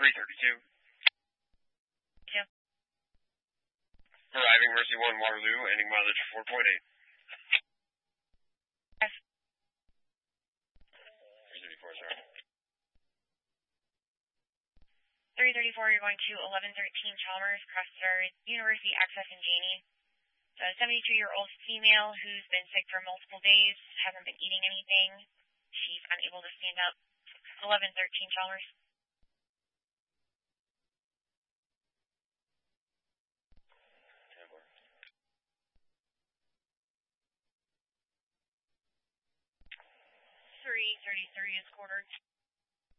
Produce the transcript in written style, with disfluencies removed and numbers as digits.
332. Yeah. Arriving Mercy 1 Waterloo, ending mileage 4.8. Yes. 334, sir. 334, you're going to 1113 Chalmers, Crosstar University Access in Janie. It's a 72-year-old female who's been sick for multiple days, hasn't been eating anything. She's unable to stand up. 1113 Chalmers. Tambour. 333 is quartered.